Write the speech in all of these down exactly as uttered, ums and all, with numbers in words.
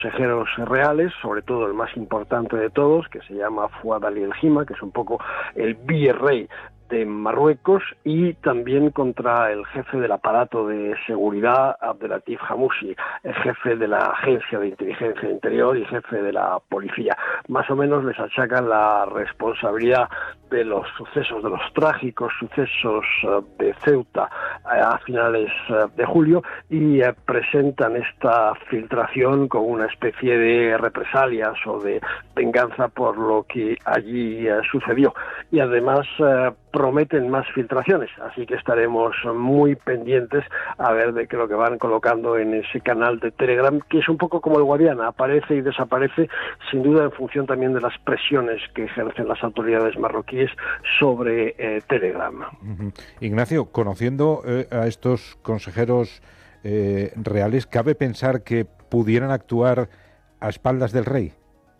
consejeros reales, sobre todo el más importante de todos, que se llama Fouad Ali El Hima, que es un poco el virrey de Marruecos, y también contra el jefe del aparato de seguridad, Abdelatif Hamouchi, el jefe de la Agencia de Inteligencia Interior y jefe de la policía. Más o menos les achacan la responsabilidad de los sucesos, de los trágicos sucesos de Ceuta a finales de julio, y presentan esta filtración como una especie de represalias o de venganza por lo que allí sucedió. Y además prometen más filtraciones, así que estaremos muy pendientes a ver de qué lo que van colocando en ese canal de Telegram, que es un poco como el Guadiana, aparece y desaparece, sin duda en función también de las presiones que ejercen las autoridades marroquíes sobre eh, Telegram. Uh-huh. Ignacio, conociendo eh, a estos consejeros eh, reales, ¿cabe pensar que pudieran actuar a espaldas del rey?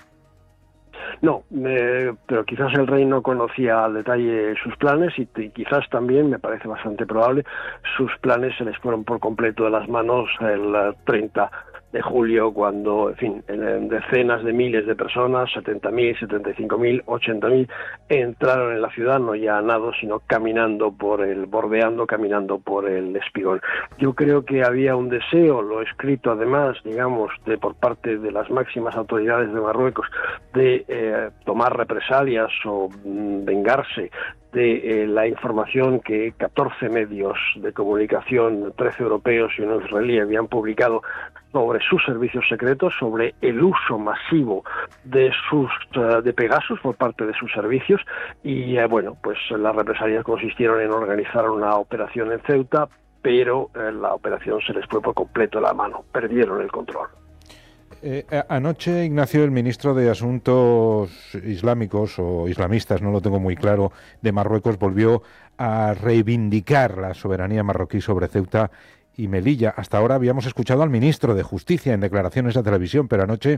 No, eh, pero quizás el rey no conocía al detalle sus planes y, y quizás también, me parece bastante probable, sus planes se les fueron por completo de las manos el uh, treinta de julio, cuando, en fin, en decenas de miles de personas, setenta mil, setenta y cinco mil, ochenta mil, entraron en la ciudad, no ya a nado, sino caminando por el, bordeando, caminando por el espigón. Yo creo que había un deseo, lo escrito además, digamos, de por parte de las máximas autoridades de Marruecos, de eh, tomar represalias o mm, vengarse de eh, la información que catorce medios de comunicación, trece europeos y uno israelí, habían publicado sobre sus servicios secretos, sobre el uso masivo de sus uh, de Pegasus por parte de sus servicios, y eh, bueno, pues las represalias consistieron en organizar una operación en Ceuta, pero eh, la operación se les fue por completo de la mano, perdieron el control. Eh, anoche, Ignacio, el ministro de Asuntos Islámicos o Islamistas, no lo tengo muy claro, de Marruecos, volvió a reivindicar la soberanía marroquí sobre Ceuta y Melilla. Hasta ahora habíamos escuchado al ministro de Justicia en declaraciones a televisión, pero anoche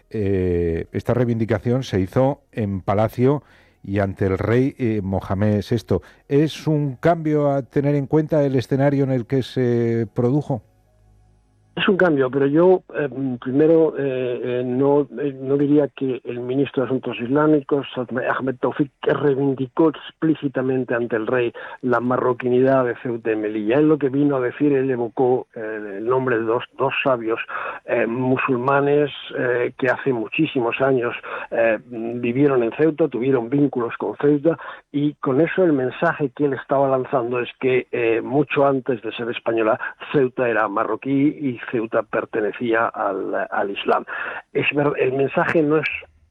eh, esta reivindicación se hizo en Palacio y ante el rey eh, Mohamed sexto. ¿Es un cambio a tener en cuenta el escenario en el que se produjo? Es un cambio, pero yo eh, primero eh, eh, no, eh, no diría que el ministro de Asuntos Islámicos, Ahmed Taufik, que reivindicó explícitamente ante el rey la marroquinidad de Ceuta y Melilla. Él lo que vino a decir, él evocó eh, el nombre de dos, dos sabios eh, musulmanes eh, que hace muchísimos años eh, vivieron en Ceuta, tuvieron vínculos con Ceuta, y con eso el mensaje que él estaba lanzando es que eh, mucho antes de ser española, Ceuta era marroquí y Ceuta pertenecía al, al Islam. Es ver, el mensaje no es,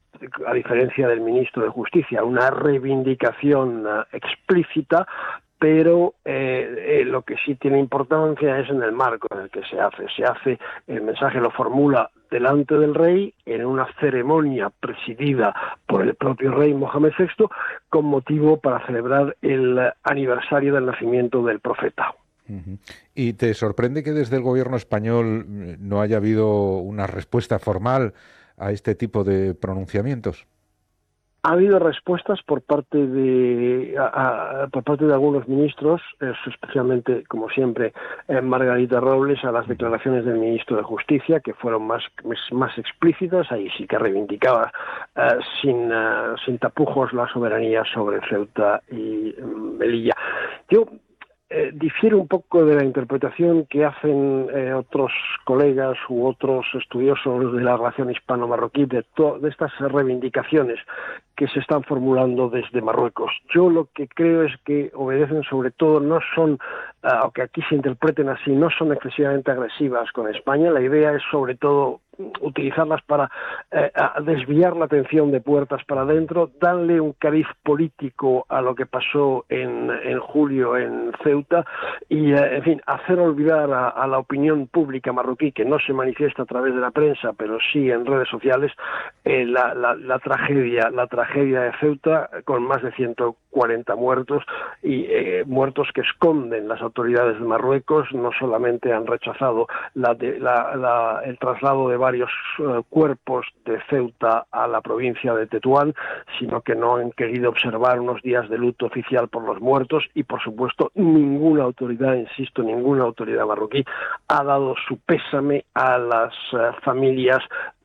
a diferencia del ministro de Justicia, una reivindicación uh, explícita, pero eh, eh, lo que sí tiene importancia es en el marco en el que se hace. Se hace, el mensaje lo formula delante del rey en una ceremonia presidida por el propio rey Mohamed sexto, con motivo para celebrar el aniversario del nacimiento del profeta. Uh-huh. ¿Y te sorprende que desde el gobierno español no haya habido una respuesta formal a este tipo de pronunciamientos? Ha habido respuestas por parte de a, a, por parte de algunos ministros, eh, especialmente, como siempre, eh, Margarita Robles, a las declaraciones del ministro de Justicia, que fueron más más explícitas. Ahí sí que reivindicaba eh, sin uh, sin tapujos la soberanía sobre Ceuta y um, Melilla. Yo Eh, difiere un poco de la interpretación que hacen eh, otros colegas u otros estudiosos de la relación hispano-marroquí de, to- de estas reivindicaciones que se están formulando desde Marruecos. Yo lo que creo es que obedecen sobre todo, no son, uh, aunque aquí se interpreten así, no son excesivamente agresivas con España. La idea es sobre todo utilizarlas para eh, desviar la atención de puertas para adentro, darle un cariz político a lo que pasó en, en julio en Ceuta y, eh, en fin, hacer olvidar a, a la opinión pública marroquí, que no se manifiesta a través de la prensa, pero sí en redes sociales, eh, la, la, la tragedia, la tragedia de Ceuta, con más de ciento cuarenta muertos y eh, muertos que esconden las autoridades de Marruecos. No solamente han rechazado la, de, la, la, el traslado de varios uh, cuerpos de Ceuta a la provincia de Tetuán, sino que no han querido observar unos días de luto oficial por los muertos, y por supuesto ninguna autoridad, insisto, ninguna autoridad marroquí ha dado su pésame a las uh, familias